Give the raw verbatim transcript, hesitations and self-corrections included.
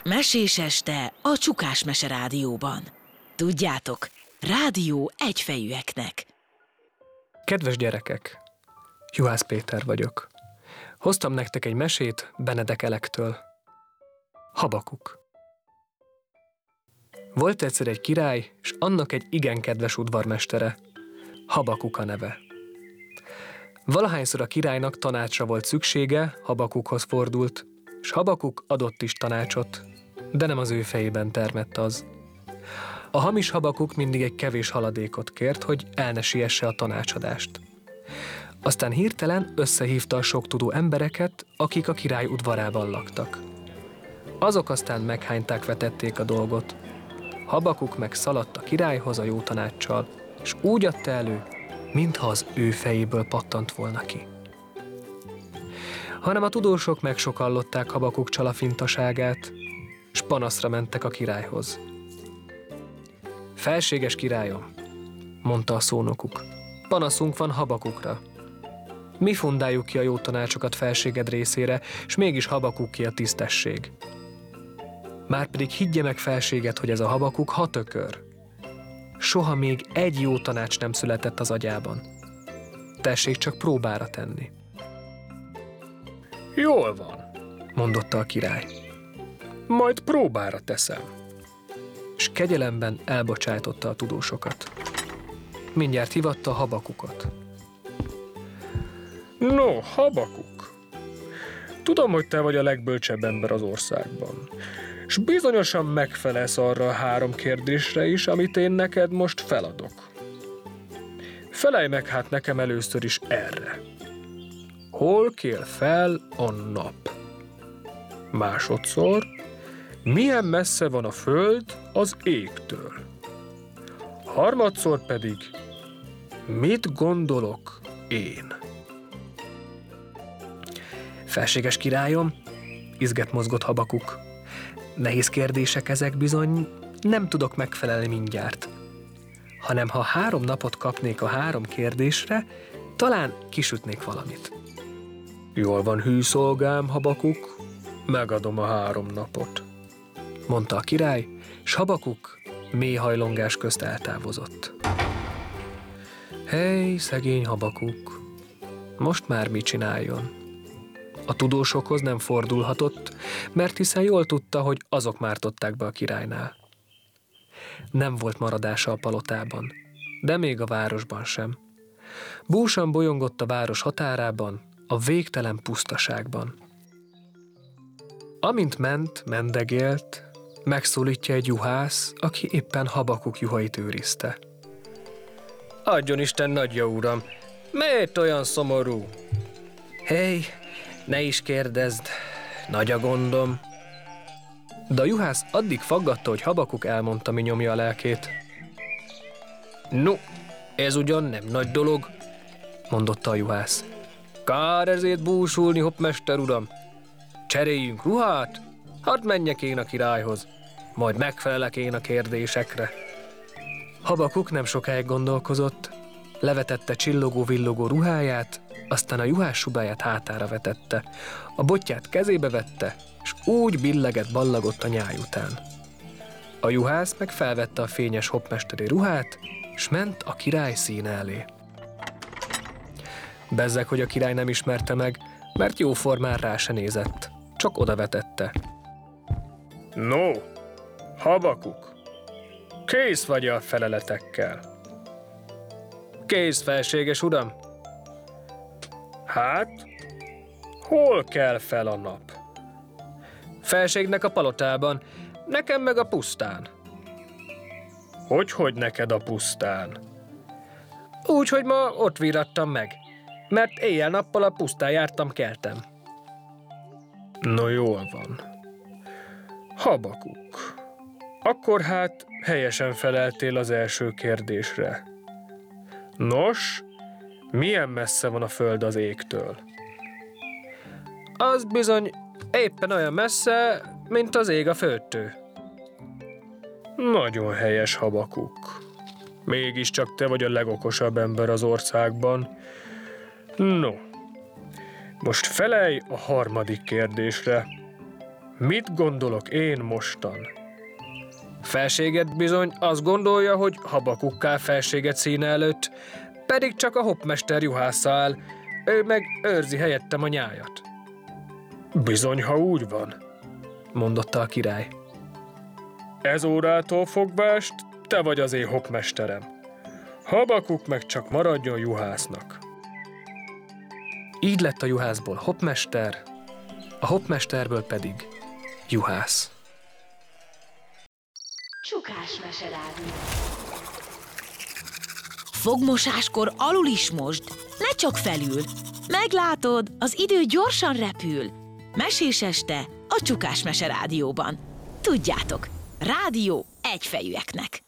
Mesés este a Csukás Mese Rádióban. Tudjátok, rádió egyfejűeknek. Kedves gyerekek, Juhász Péter vagyok. Hoztam nektek egy mesét Benedek Elektől. Habakuk. Volt egyszer egy király, és annak egy igen kedves udvarmestere. Habakuk a neve. Valahányszor a királynak tanácsra volt szüksége, Habakukhoz fordult, és Habakuk adott is tanácsot, de nem az ő fejében termett az. A hamis Habakuk mindig egy kevés haladékot kért, hogy el ne siesse a tanácsadást. Aztán hirtelen összehívta a sok tudó embereket, akik a király udvarában laktak. Azok aztán meghányták, vetették a dolgot. Habakuk meg szaladt a királyhoz a jó tanáccsal, és úgy adta elő, mintha az ő fejéből pattant volna ki. Hanem a tudósok megsokallották Habakuk csalafintaságát, s panaszra mentek a királyhoz. Felséges királyom, mondta a szónokuk, panaszunk van Habakukra. Mi fundáljuk ki a jó tanácsokat felséged részére, s mégis Habakuk ki a tisztesség. Márpedig higgye meg felséget, hogy ez a Habakuk hatökör. Soha még egy jó tanács nem született az agyában. Tessék csak próbára tenni. Jól van, mondotta a király. Majd próbára teszem. És kegyelemben elbocsájtotta a tudósokat. Mindjárt hívatta Habakukot. No, Habakuk, tudom, hogy te vagy a legbölcsebb ember az országban, és bizonyosan megfelelsz arra a három kérdésre is, amit én neked most feladok. Felelj meg hát nekem először is erre. Hol kél fel a nap? Másodszor, milyen messze van a föld az égtől? Harmadszor pedig, mit gondolok én? Felséges királyom, izget mozgott Habakuk. Nehéz kérdések ezek bizony, nem tudok megfelelni mindjárt. Hanem ha három napot kapnék a három kérdésre, talán kisütnék valamit. Jól van, hű szolgám, Habakuk, megadom a három napot, mondta a király, s Habakuk mély hajlongás közt eltávozott. Hey, szegény Habakuk, most már mit csináljon? A tudósokhoz nem fordulhatott, mert hiszen jól tudta, hogy azok mártották be a királynál. Nem volt maradása a palotában, de még a városban sem. Búsan bolyongott a város határában, a végtelen pusztaságban. Amint ment, mendegélt, megszólítja egy juhász, aki éppen Habakuk juhait őrizte. Adjon Isten, nagyja uram, miért olyan szomorú? Hey, ne is kérdezd, nagy a gondom. De a juhász addig faggatta, hogy Habakuk elmondta, mi nyomja a lelkét. No, ez ugyan nem nagy dolog, mondotta a juhász. Kár ezért búsulni, hoppmester uram. Cseréljünk ruhát, hadd menjek én a királyhoz, majd megfelelek én a kérdésekre. Habakuk nem sokáig gondolkozott, levetette csillogó-villogó ruháját, aztán a juhász subáját hátára vetette, a botját kezébe vette, és úgy billegett ballagott a nyáj után. A juhász meg felvette a fényes hoppmesteri ruhát, és ment a király színe elé. Bezzeg, hogy a király nem ismerte meg, mert jóformán rá se nézett, csak odavetette. No, Habakuk, kész vagy a feleletekkel? Kész, felséges uram. Hát, hol kell fel a nap? Felségnek a palotában, nekem meg a pusztán. Hogyhogy neked a pusztán? Úgy, hogy ma ott virrattam meg, mert éjjel-nappal a pusztán jártam, keltem. No, jól van. Habakuk, akkor hát helyesen feleltél az első kérdésre. Nos, milyen messze van a föld az égtől? Az bizony éppen olyan messze, mint az ég a földtől. Nagyon helyes, Habakuk. Mégiscsak te vagy a legokosabb ember az országban. No, most felelj a harmadik kérdésre. Mit gondolok én mostan? Felséget bizony azt gondolja, hogy Habakukká felséget színe előtt, pedig csak a hoppmester juhásza áll, ő meg őrzi helyettem a nyájat. Bizony, ha úgy van. mondotta a király. Ez órától fogvást te vagy az én hoppmesterem. Habakuk meg csak maradjon juhásznak. Így lett a juhászból hoppmester, a hoppmesterből pedig juhász. Csukás meserádió. Fogmosáskor alul is mosd, ne csak felül. Meglátod, az idő gyorsan repül. Mesés este a Csukás meserádióban. Tudjátok, rádió egyfejűeknek.